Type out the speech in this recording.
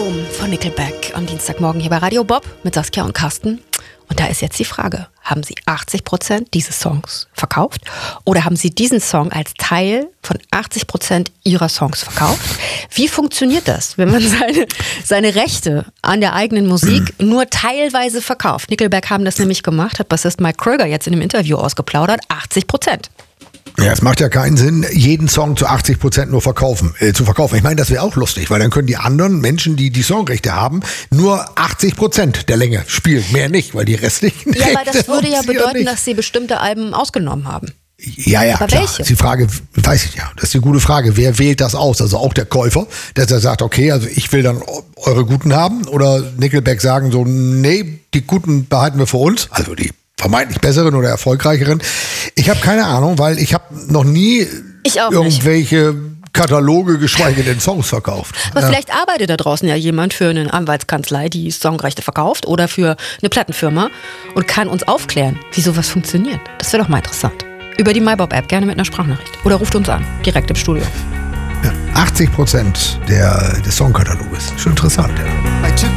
Home von Nickelback am Dienstagmorgen hier bei Radio Bob mit Saskia und Carsten. Und da ist jetzt die Frage, haben Sie 80% dieses Songs verkauft oder haben Sie diesen Song als Teil von 80% Ihrer Songs verkauft? Wie funktioniert das, wenn man seine Rechte an der eigenen Musik nur teilweise verkauft? Nickelback haben das nämlich gemacht, hat Bassist Mike Kröger jetzt in dem Interview ausgeplaudert, 80%. Ja, es macht ja keinen Sinn, jeden Song zu 80% nur zu verkaufen. Ich meine, das wäre auch lustig, weil dann können die anderen Menschen, die die Songrechte haben, nur 80% der Länge spielen. Mehr nicht, weil die restlichen Ja, aber das Rechte würde ja bedeuten, nicht. dass sie bestimmte Alben ausgenommen haben. Ja, aber klar. welche? Die Frage, weiß ich ja, das ist eine gute Frage. Wer wählt das aus? Also auch der Käufer, dass er sagt, okay, also ich will dann eure Guten haben, oder Nickelback sagen so, nee, die Guten behalten wir für uns. Also die vermeintlich besseren oder erfolgreicheren. Ich habe keine Ahnung, weil ich habe noch nie irgendwelche Kataloge, geschweige denn Songs verkauft. Aber vielleicht arbeitet da draußen ja jemand für eine Anwaltskanzlei, die Songrechte verkauft, oder für eine Plattenfirma und kann uns aufklären, wie sowas funktioniert. Das wäre doch mal interessant. Über die MyBob-App, gerne mit einer Sprachnachricht. Oder ruft uns an, direkt im Studio. Ja, 80% des Songkataloges. Schon interessant, ja.